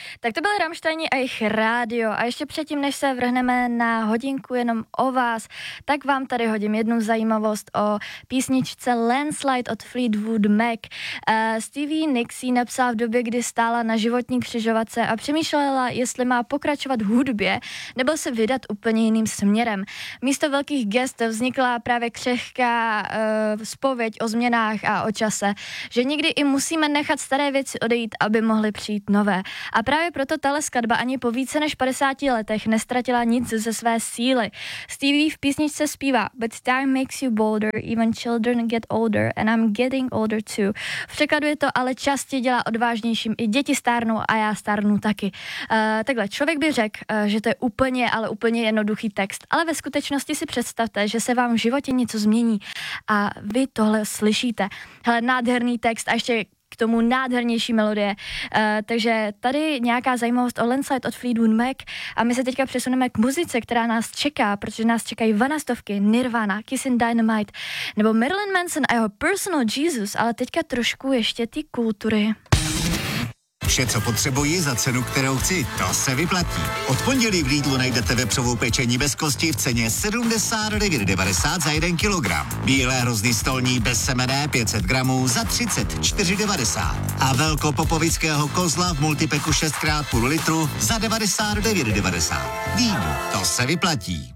Tak to byl Rammstein a jejich rádio. A ještě předtím, než se vrhneme na hodinku jenom o vás, tak vám tady hodím jednu zajímavost o písničce Landslide od Fleetwood Mac. Stevie Nicks ji napsala v době, kdy stála na životní křižovatce a přemýšlela, jestli má pokračovat v hudbě nebo se vydat úplně jiným směrem. Místo velkých gest vznikla právě křehká zpověď o změnách a o čase, že někdy i musíme nechat staré věci odejít, aby mohly přijít nové. A právě proto tahle skladba ani po více než 50 letech nestratila nic ze své síly. Stevie v písničce zpívá But time makes you bolder, even children get older and I'm getting older too. V překladu je to ale čas tě dělá odvážnějším, i děti stárnou a já stárnu taky. Takhle, člověk by řekl, že to je úplně jednoduchý text, ale ve skutečnosti si představte, že se vám v životě něco změní a vy tohle slyšíte. Hele, nádherný text a ještě k tomu nádhernější melodie. Takže tady nějaká zajímavost o Landslide od Fleetwood Mac a my se teďka přesuneme k muzice, která nás čeká, protože nás čekají Vanastovky, Nirvana, Kissing Dynamite nebo Marilyn Manson a jeho Personal Jesus, ale teďka trošku ještě ty kultury. Vše, co potřebuji za cenu, kterou chci, to se vyplatí. Od pondělí v Lidlu najdete vepřovou pečení bez kosti v ceně 79,90 za 1 kilogram. Bílé hrozny stolní bez semene 500 gramů za 34,90. A velkopopovického kozla v multipeku 6x půl litru za 99,90. Lidl, to se vyplatí.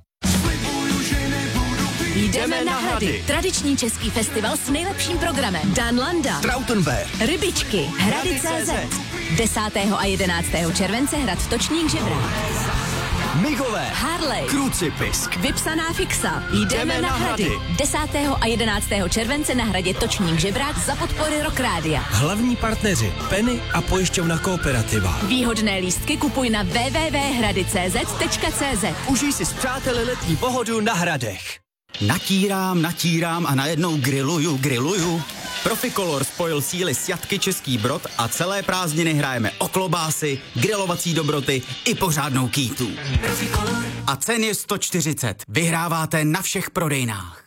Jdeme na Hrady. Tradiční český festival s nejlepším programem. Dan Landa, Trautenberg, Rybičky, Hrady.cz. 10. a 11. července hrad Točník Žebrák. Migové, Harley, Krucipisk, Vypsaná fixa. Jdeme na Hrady. 10. a 11. července na hradě Točník Žebrák za podpory Rock Rádia. hlavní partneři Penny a pojišťovna Kooperativa. Výhodné lístky kupuj na www.hradicz.cz. Užij si s přáteli letní pohodu na Hradech. Natírám a najednou grilluju. Proficolor spojil síly s Jatky Český Brod a celé prázdniny hrajeme o klobásy, grilovací dobroty i pořádnou kýtu. A cen je 140. Vyhráváte na všech prodejnách.